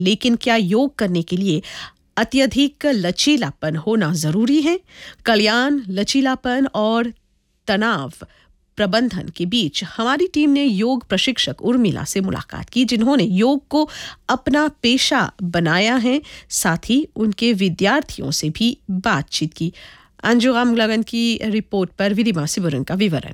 लेकिन क्या योग करने के लिए अत्यधिक लचीलापन होना जरूरी है? कल्याण, लचीलापन और तनाव प्रबंधन के बीच हमारी टीम ने योग प्रशिक्षक उर्मिला से मुलाकात की, जिन्होंने योग को अपना पेशा बनाया है। साथ ही उनके विद्यार्थियों से भी बातचीत की। अंजू रामगलगन की रिपोर्ट पर विदिमा सिबुरन का विवरण।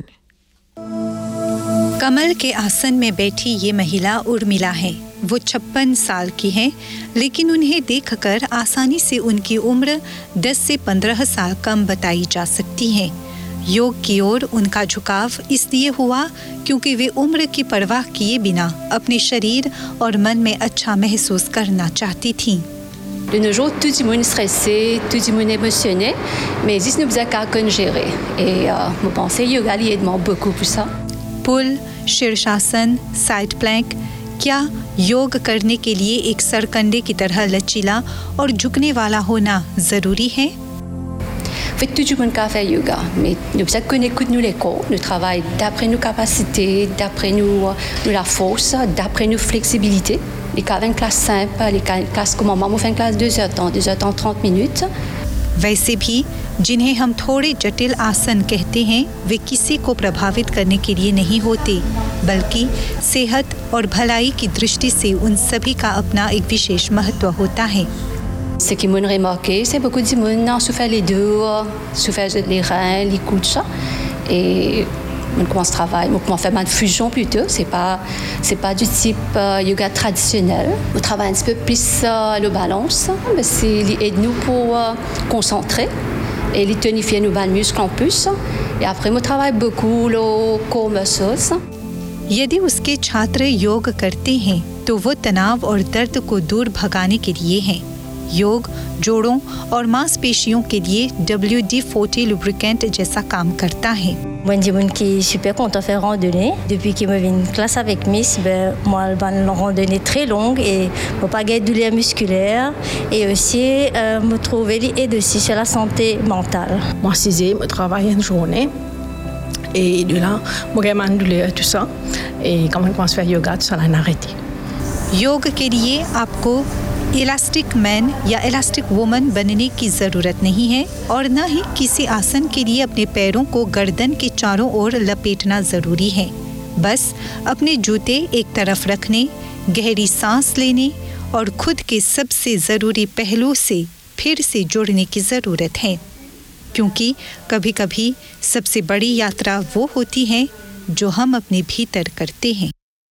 कमल के आसन में बैठी ये महिला उर्मिला है। वो 56 साल की हैं, लेकिन उन्हें देखकर आसानी से उनकी उम्र 10 से 15 साल कम बताई जा सकती है। योग की ओर उनका झुकाव इसलिए हुआ क्योंकि वे उम्र की परवाह किए बिना अपने शरीर और मन में अच्छा महसूस करना चाहती थीं। De nos jours, tout le monde est stressé, tout le monde est émotionné, mais juste nous besoin qu'à gérer. Et je pense que yoga lui aide beaucoup pour ça. पुल, शीर्षासन, साइड प्लैंक, क्या योग करने के लिए एक सरकंडे की तरह लचीला और झुकने वाला होना जरूरी है? En fait, tout le monde peut faire yoga, mais nous besoin qu'on écoute nous les corps, nous travaille d'après nos capacités, d'après nous la force, d'après nos flexibilités. Les cas une classe simple, les classes comme maman, on fait une classe 2 heures temps, 2 heures temps 30 minutes. वैसे भी जिन्हें हम थोड़े जटिल आसन कहते हैं, वे किसी को प्रभावित करने के लिए नहीं होते, बल्कि सेहत और भलाई की दृष्टि से उन सभी का अपना एक विशेष महत्व होता है। Ce qui m'a remarqué, c'est beaucoup de monde souffert les dos, souffert les reins, les coudes, et on commence à travailler, on commence à faire mal de fusion plutôt. C'est pas du type yoga traditionnel. On travaille un petit peu plus le balance, mais c'est aide nous pour concentrer et les tonifier nos muscles en plus. Et après, on travaille beaucoup le core muscles. यदि उसके छात्र योग करते हैं, तो वो तनाव और दर्द को दूर भगाने के लिए हैं। योग जोड़ों और मांसपेशियों के लिए WD-40 lubricant जैसा काम करता है। Moi, je suis super content de faire randonnée. Depuis que je viens une classe avec Miss, moi, une randonnée très longue et je pas de douleur musculaire et aussi me trouver l'aide aussi sur la santé mentale. Moi, 6e, je travaille une journée et de là, moi, j'ai une douleur tout ça et quand je commence à faire yoga, tout ça l'a arrêté. योग के लिए आपको elastic man या elastic woman बनने की ज़रूरत नहीं है और न ही किसी आसन के लिए अपने पैरों को गर्दन के चारों ओर लपेटना ज़रूरी है। बस अपने जूते एक तरफ रखने, गहरी सांस लेने और खुद के सबसे ज़रूरी पहलू से फिर से जुड़ने की ज़रूरत है, क्योंकि कभी-कभी सबसे बड़ी यात्रा वो होती है जो हम अपने भीतर करते हैं।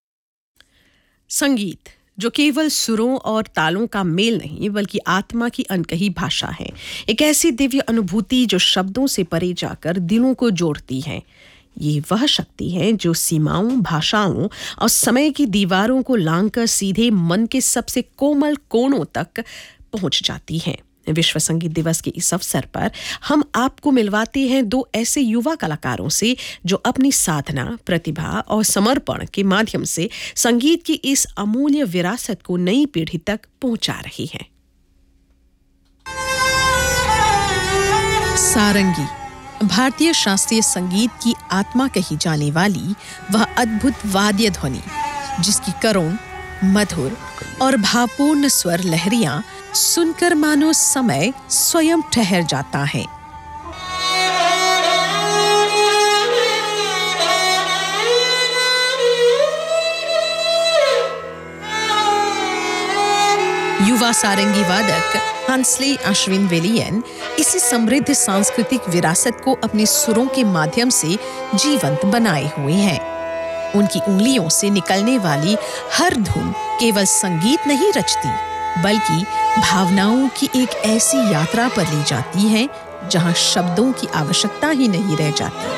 संगीत जो केवल सुरों और तालों का मेल नहीं, बल्कि आत्मा की अनकही भाषा है। एक ऐसी दिव्य अनुभूति जो शब्दों से परे जाकर दिलों को जोड़ती है। ये वह शक्ति है जो सीमाओं, भाषाओं और समय की दीवारों को लांघकर सीधे मन के सबसे कोमल कोणों तक पहुंच जाती है। विश्व संगीत दिवस के इस अवसर पर हम आपको मिलवाते हैं दो ऐसे युवा कलाकारों से जो अपनी साधना, प्रतिभा और समर्पण के माध्यम से संगीत की इस अमूल्य विरासत को नई पीढ़ी तक पहुंचा रही हैं। सारंगी भारतीय शास्त्रीय संगीत की आत्मा कही जाने वाली वह अद्भुत वाद्य ध्वनि, जिसकी करुण, मधुर और भावपूर्ण स्वर लहरियां सुनकर मानो समय स्वयं ठहर जाता है। युवा सारंगी वादक हंसले अश्विन वेलियन इसी समृद्ध सांस्कृतिक विरासत को अपने सुरों के माध्यम से जीवंत बनाए हुए हैं। उनकी उंगलियों से निकलने वाली हर धुन केवल संगीत नहीं रचती, बल्कि भावनाओं की एक ऐसी यात्रा पर ले जाती है जहां शब्दों की आवश्यकता ही नहीं रह जाती।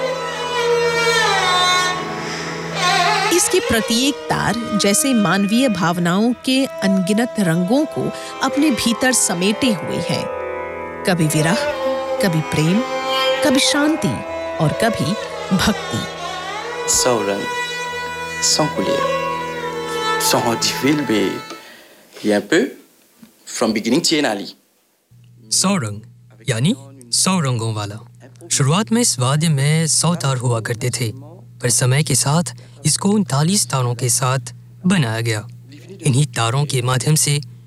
इसके प्रत्येक तार जैसे मानवीय भावनाओं के अनगिनत रंगों को अपने भीतर समेटे हुए है। कभी विरह, कभी प्रेम, कभी शांति और कभी भक्ति। Saurang, sans couleur, sans difficile, mais il y a un peu from beginning to end. सौरंग यानी 100 रंगों वाला। शुरुआत में इस वाद्य में 100 तार हुआ करते थे, पर समय के साथ इसको 39 तारों के साथ बनाया गया। इन्हीं तारों के माध्यम से